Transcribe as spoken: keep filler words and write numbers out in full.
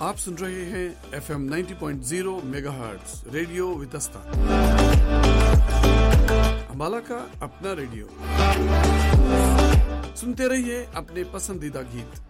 आप सुन रहे हैं एफ एम नब्बे point zero megahertz radio Vitasta, Ambala का अपना रेडियो। सुनते रहिए अपने पसंदीदा गीत।